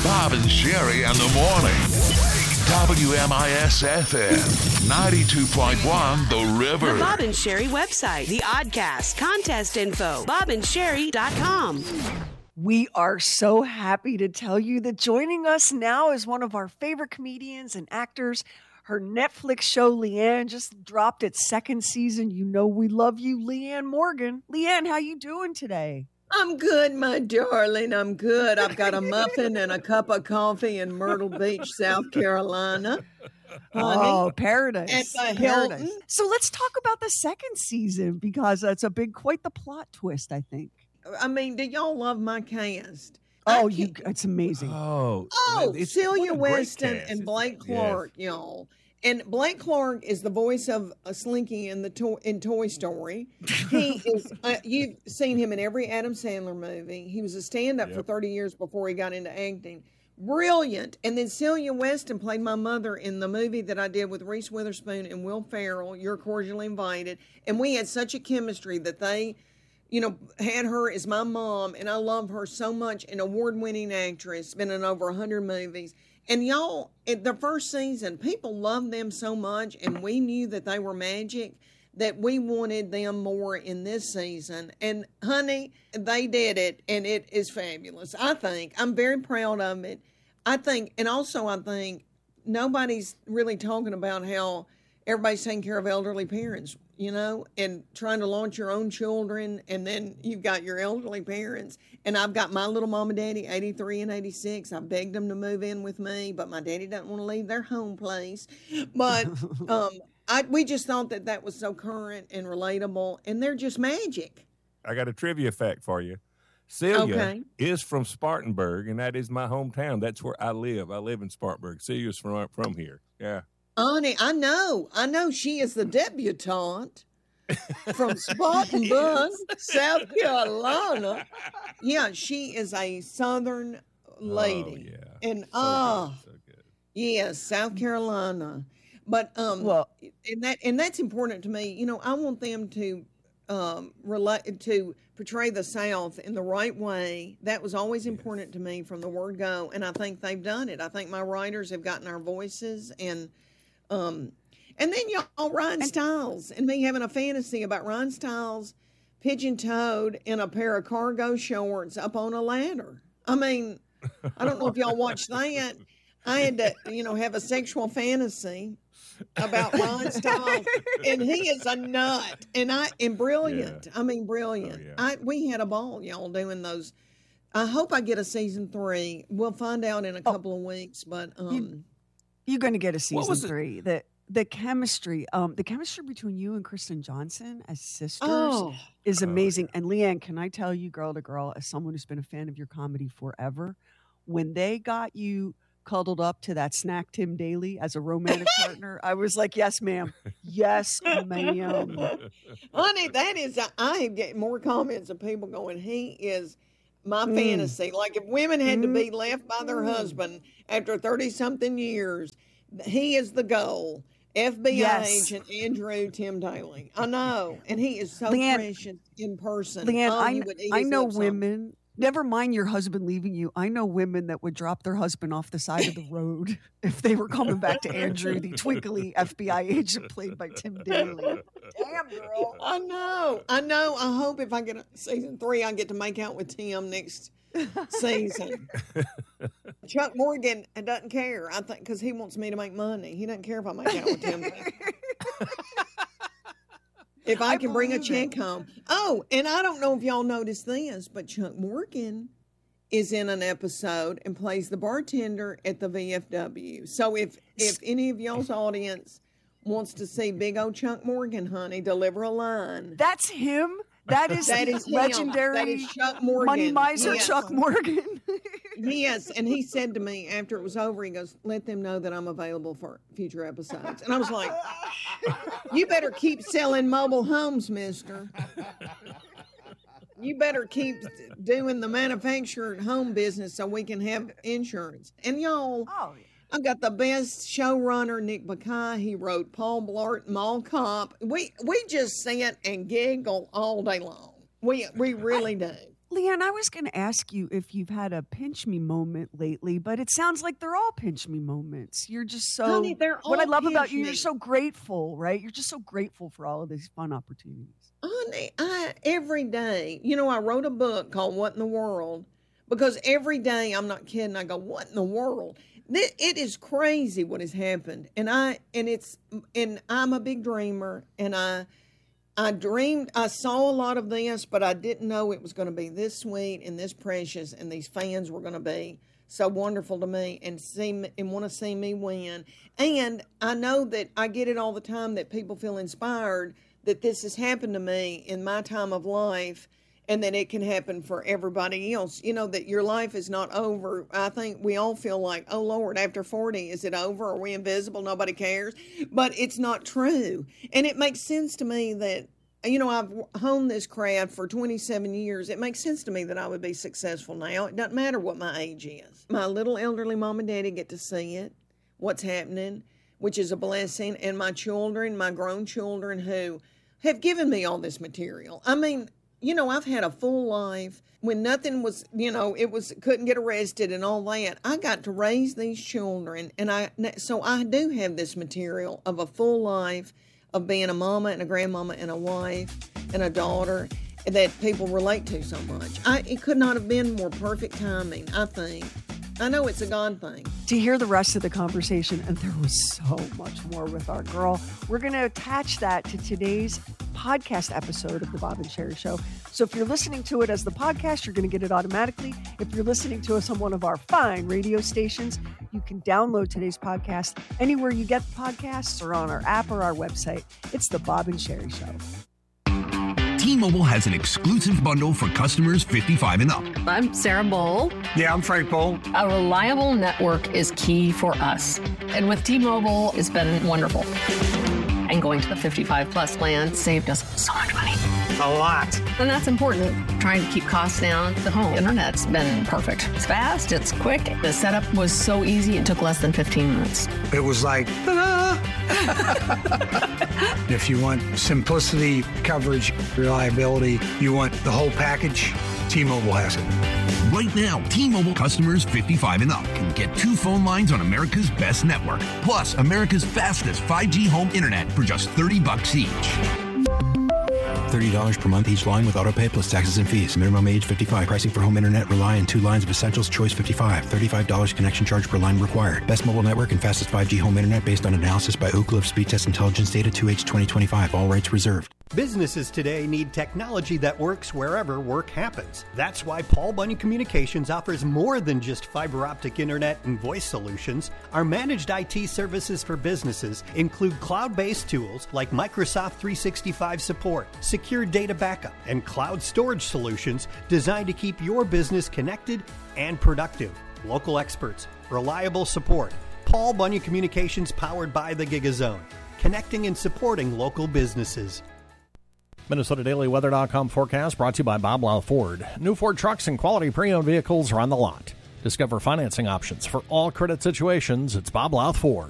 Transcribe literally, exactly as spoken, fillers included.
Bob and Sherry in the morning. W M I S F M ninety-two point one The River. The Bob and Sherry website, the Oddcast, contest info, bob and sherry dot com. We are so happy to tell you that joining us now is one of our favorite comedians and actors. Her Netflix show, Leanne, just dropped its second season. You know we love you, Leanne Morgan. Leanne, how you doing today? I'm good, my darling. I'm good. I've got a muffin and a cup of coffee in Myrtle Beach, South Carolina. Honey, oh, paradise. At the paradise. Hilton. So let's talk about the second season because that's a big, quite the plot twist, I think. I mean, do y'all love my cast? Oh, you! It's amazing. Oh, oh, it's, Celia what a great Weston cast. and Blake Yes. Clark, y'all. And Blake Clark is the voice of a Slinky in the to- in Toy Story. He is. Uh, you've seen him in every Adam Sandler movie. He was a stand-up Yep. for thirty years before he got into acting. Brilliant. And then Celia Weston played my mother in the movie that I did with Reese Witherspoon and Will Ferrell. You're cordially invited. And we had such a chemistry that they, you know, had her as my mom, and I love her so much. An award-winning actress, been in over one hundred movies. And y'all, in the first season, people loved them so much, and we knew that they were magic, that we wanted them more in this season. And honey, they did it, and it is fabulous. I think. I'm very proud of it. I think, and also I think, nobody's really talking about how everybody's taking care of elderly parents, you know, and trying to launch your own children, and then you've got your elderly parents. And I've got my little mom and daddy, eighty-three and eighty-six. I begged them to move in with me, but my daddy doesn't want to leave their home place. But um, I, we just thought that that was so current and relatable, and they're just magic. I got a trivia fact for you. Celia Okay. is from Spartanburg, and that is my hometown. That's where I live. I live in Spartanburg. Celia's from from here. Yeah. Honey, I know. I know she is the debutante from Spartanburg, South Carolina. Yeah, she is a Southern lady. Oh, yeah. And So oh, good, so good. yes, South Carolina. But um Well- and that and that's important to me. You know, I want them to um relate to portray the South in the right way. That was always important to me from the word go, and I think they've done it. I think my writers have gotten our voices, and um and then y'all, Ryan Stiles and me having a fantasy about Ryan Stiles pigeon-toed in a pair of cargo shorts up on a ladder. I mean, I don't know if y'all watched that. I had to, you know, have a sexual fantasy about Ryan Stiles, and he is a nut, and I and brilliant. Yeah. I mean, brilliant. Oh, yeah. I we had a ball, y'all, doing those. I hope I get a season three. We'll find out in a couple of weeks, but um, You're going to get a What season was it? three. The the chemistry, um, the chemistry between you and Kristen Johnson as sisters oh, is Oh, amazing. And Leanne, can I tell you, girl to girl, as someone who's been a fan of your comedy forever, when they got you cuddled up to that snack Tim Daly as a romantic partner, I was like, yes, ma'am. Yes, ma'am. honey, that is. I get more comments of people going, "He is my Mm. fantasy." Like if women had to be left by their Mm. husband after thirty something years, he is the goal. F B I Yes. agent Andrew Tim Daly. I know, and he is so Leanne- precious in person. Leanne, Oh, I, you kn- would eat I his know lips off. women, never mind your husband leaving you. I know women that would drop their husband off the side of the road if they were coming back to Andrew, the twinkly F B I agent played by Tim Daly. Damn, girl. I know. I know. I hope if I get a season three, I get to make out with Tim next season. Chuck Morgan doesn't care. I think because he wants me to make money. He doesn't care if I make out with Tim. If I, I can bring a believe it. check home. Oh, and I don't know if y'all noticed this, but Chuck Morgan is in an episode and plays the bartender at the V F W. So if if any of y'all's audience wants to see big old Chuck Morgan, honey, deliver a line. That's him. That is, That is him. legendary That is Chuck Morgan. money miser Yes. Chuck Morgan. Yes, and he said to me after it was over, he goes, "Let them know that I'm available for future episodes." And I was like, "You better keep selling mobile homes, mister. You better keep doing the manufactured home business so we can have insurance." And y'all, Oh, yeah. I've got the best showrunner, Nick Bakay. He wrote Paul Blart, Mall Cop. We we just sit and giggle all day long. We we really do. Leanne, I was going to ask you if you've had a pinch me moment lately, but it sounds like they're all pinch me moments. You're just so, Honey, they're what I all love about pinch you, me. you're so grateful, right? You're just so grateful for all of these fun opportunities. Honey, I, every day, you know, I wrote a book called What in the World, because every day, I'm not kidding, I go, what in the world? It is crazy what has happened. And I, and it's, and I'm a big dreamer, and I, I dreamed, I saw a lot of this, but I didn't know it was going to be this sweet and this precious, and these fans were going to be so wonderful to me and see me, and want to see me win. And I know that I get it all the time that people feel inspired that this has happened to me in my time of life, and that it can happen for everybody else. You know, that your life is not over. I think we all feel like, oh, Lord, after forty, is it over? Are we invisible? Nobody cares? But it's not true. And it makes sense to me that, you know, I've honed this craft for twenty-seven years. It makes sense to me that I would be successful now. It doesn't matter what my age is. My little elderly mom and daddy get to see it, what's happening, which is a blessing. And my children, my grown children who have given me all this material. I mean, you know, I've had a full life when nothing was, you know, it was, couldn't get arrested and all that. I got to raise these children. And I, so I do have this material of a full life of being a mama and a grandmama and a wife and a daughter that people relate to so much. I, it could not have been more perfect timing, I think. I know it's a God thing. To hear the rest of the conversation, and there was so much more with our girl, we're going to attach that to today's podcast episode of The Bob and Sheri Show. So if you're listening to it as the podcast, you're going to get it automatically. If you're listening to us on one of our fine radio stations, you can download today's podcast anywhere you get podcasts or on our app or our website. It's The Bob and Sheri Show. T-Mobile has an exclusive bundle for customers fifty-five and up. I'm Sarah Bowl. Yeah, I'm Frank Bowl. A reliable network is key for us. And with T-Mobile, it's been wonderful. And going to the fifty-five plus plan saved us so much money. A lot. And that's important. Trying to keep costs down. The home internet's been perfect. It's fast, it's quick. The setup was so easy, it took less than fifteen minutes. It was like, ta-da! If you want simplicity, coverage, reliability, you want the whole package, T-Mobile has it. Right now, T-Mobile customers fifty-five and up can get two phone lines on America's best network, plus America's fastest five G home internet for just thirty bucks each. thirty dollars per month each line with autopay plus taxes and fees. Minimum age fifty-five. Pricing for home internet rely on two lines of Essentials Choice fifty-five. thirty-five dollars connection charge per line required. Best mobile network and fastest five G home internet based on analysis by Oak Cliff Speed Test Intelligence Data two H twenty twenty-five. All rights reserved. Businesses today need technology that works wherever work happens. That's why Paul Bunyan Communications offers more than just fiber optic internet and voice solutions. Our managed I T services for businesses include cloud-based tools like Microsoft three sixty-five support, secure data backup, and cloud storage solutions designed to keep your business connected and productive. Local experts, reliable support. Paul Bunyan Communications powered by the GigaZone, connecting and supporting local businesses. Minnesota Daily Weather dot com forecast brought to you by Bob Lau Ford. New Ford trucks and quality pre-owned vehicles are on the lot. Discover financing options for all credit situations. It's Bob Lau Ford.